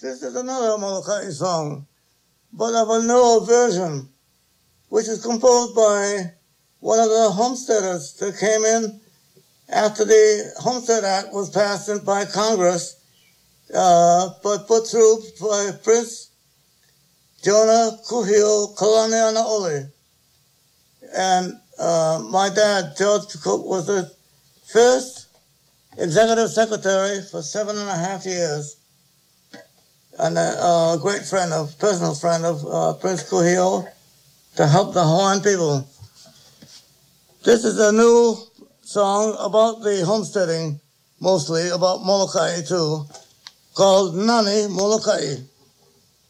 This is another Molokai song, but of a newer version, which is composed by one of the homesteaders that came in after the Homestead Act was passed by Congress, but put through by Prince Jonah Kuhio Kalanianaole. And my dad, George Cook, was the first executive secretary for 7.5 years, and a great friend personal friend of Prince Kuhio to help the Hawaiian people. This is a new song about the homesteading, mostly about Molokai too, called Nani Molokai.